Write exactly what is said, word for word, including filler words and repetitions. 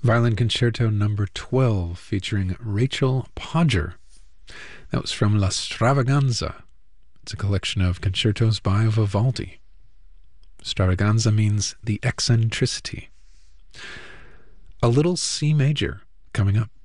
Violin Concerto number twelve, featuring Rachel Podger. That was from La Stravaganza. It's a collection of concertos by Vivaldi. Stravaganza means the eccentricity. A little C major coming up.